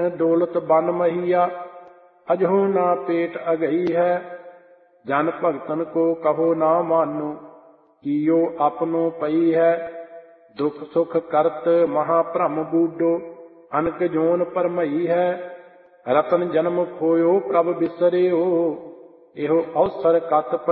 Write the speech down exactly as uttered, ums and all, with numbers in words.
दौलत बन महिया, अजहु ना पेट अगई है। जन भगतन को कहो ना मानो, कियो अपनो पई है। दुख सुख करत महाभ्रम बूडो, अनक जोन परमई है। रतन जन्म खोयो प्रभ बिसरियो, एहो अवसर कत